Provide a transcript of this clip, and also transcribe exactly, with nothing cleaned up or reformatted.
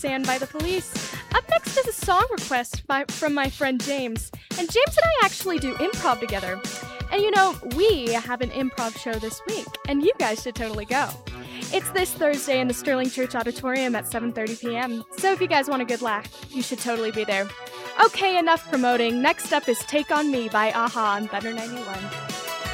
Stand by the Police. Up next is a song request by, from my friend James. And James and I actually do improv together. And you know, we have an improv show this week, and you guys should totally go. It's this Thursday in the Sterling Church Auditorium at seven thirty p.m., so if you guys want a good laugh, you should totally be there. Okay, enough promoting. Next up is Take On Me by a-ha on Better ninety-one.